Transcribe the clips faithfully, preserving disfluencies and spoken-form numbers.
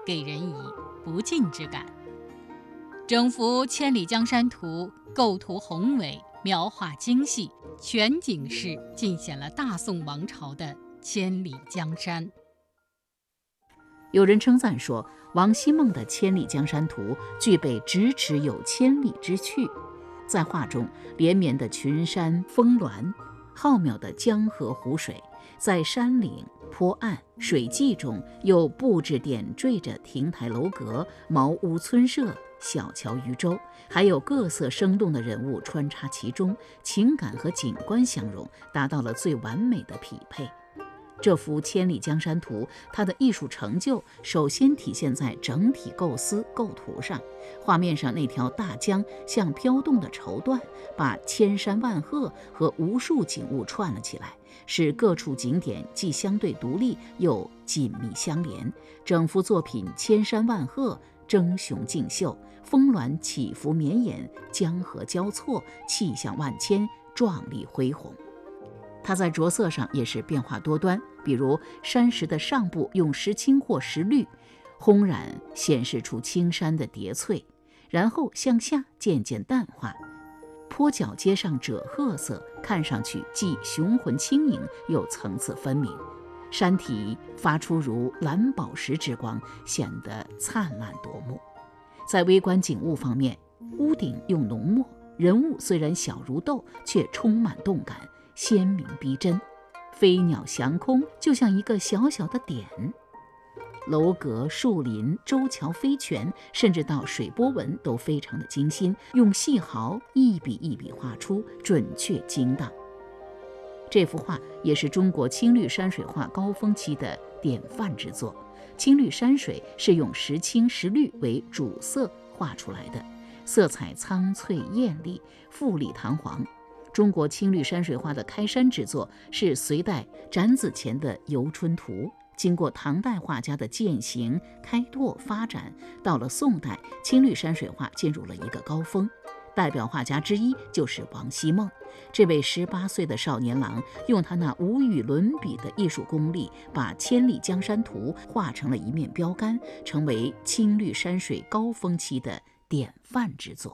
给人以不尽之感。整幅《千里江山图》构图宏伟，描画精细，全景式尽显了大宋王朝的千里江山。 有人称赞说，王希孟的《千里江山图》具备咫尺有千里之趣。在画中，连绵的群山峰峦，浩渺的江河湖水，在山岭坡岸水际中又布置点缀着亭台楼阁、茅屋村舍、小桥渔舟，还有各色生动的人物穿插其中，情感和景观相融，达到了最完美的匹配。这幅《千里江山图》，它的艺术成就首先体现在整体构思构图上。画面上那条大江像飘动的绸缎，把千山万壑和无数景物串了起来，使各处景点既相对独立又紧密相连。整幅作品千山万壑，争雄竞秀，峰峦起伏绵延，江河交错，气象万千，壮丽恢宏。它在着色上也是变化多端，比如山石的上部用石青或石绿烘染，显示出青山的叠翠，然后向下渐渐淡化。坡脚接上赭褐色，看上去既雄浑轻盈又层次分明，山体发出如蓝宝石之光，显得灿烂夺目。在微观景物方面，屋顶用浓墨，人物虽然小如豆，却充满动感，鲜明逼真，飞鸟翔空，就像一个小小的点。楼阁、树林、舟桥、飞泉，甚至到水波纹都非常的精心，用细毫一笔一笔画出，准确精当。这幅画也是中国青绿山水画高峰期的典范之作。青绿山水是用石青、石绿为主色画出来的，色彩苍翠艳丽，富丽堂皇。中国青绿山水画的开山之作是隋代展子虔的《游春图》，经过唐代画家的践行、开拓、发展，到了宋代，青绿山水画进入了一个高峰。代表画家之一就是王希孟，这位十八岁的少年郎，用他那无与伦比的艺术功力，把《千里江山图》画成了一面标杆，成为青绿山水高峰期的典范之作。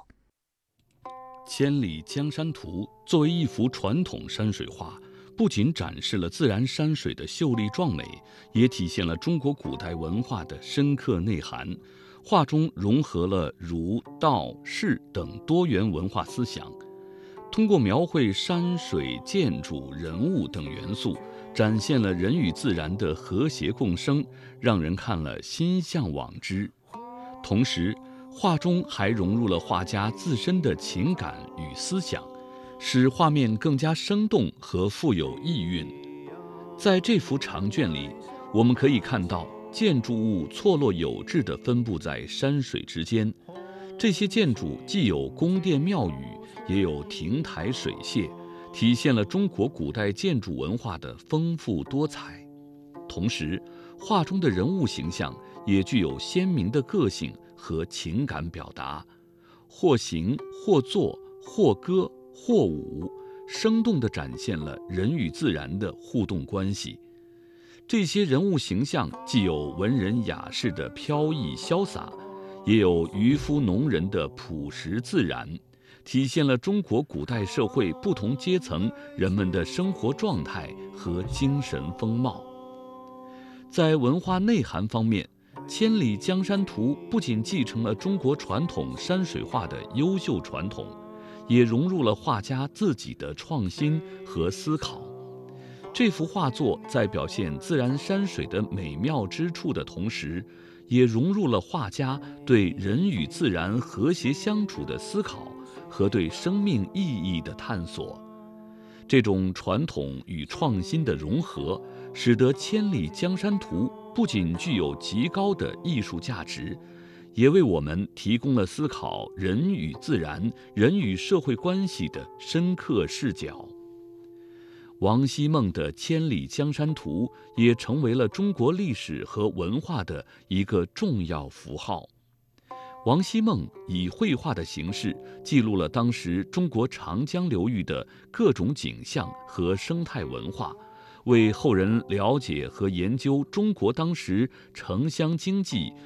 《千里江山图》作为一幅传统山水画，不仅展示了自然山水的秀丽壮美，也体现了中国古代文化的深刻内涵。画中融合了儒、道、释等多元文化思想，通过描绘山水、建筑、人物等元素，展现了人与自然的和谐共生，让人看了心向往之。同时，画中还融入了画家自身的情感与思想，使画面更加生动和富有意蕴。在这幅长卷里，我们可以看到建筑物错落有致地分布在山水之间，这些建筑既有宫殿庙宇，也有亭台水榭，体现了中国古代建筑文化的丰富多彩。同时，画中的人物形象也具有鲜明的个性和情感表达，或行或坐或歌或舞，生动地展现了人与自然的互动关系。这些人物形象既有文人雅士的飘逸潇洒，也有渔夫农人的朴实自然，体现了中国古代社会不同阶层人们的生活状态和精神风貌。在文化内涵方面，《千里江山图》不仅继承了中国传统山水画的优秀传统，也融入了画家自己的创新和思考。这幅画作在表现自然山水的美妙之处的同时，也融入了画家对人与自然和谐相处的思考和对生命意义的探索。这种传统与创新的融合，使得《千里江山图》不仅具有极高的艺术价值，也为我们提供了思考人与自然、人与社会关系的深刻视角。王希孟的《千里江山图》也成为了中国历史和文化的一个重要符号。王希孟以绘画的形式记录了当时中国长江流域的各种景象和生态文化，为后人了解和研究中国当时城乡经济